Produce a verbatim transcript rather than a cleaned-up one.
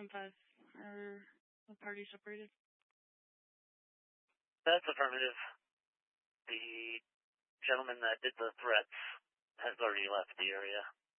ten five. Are the parties separated? That's affirmative. The gentleman that did the threats has already left the area.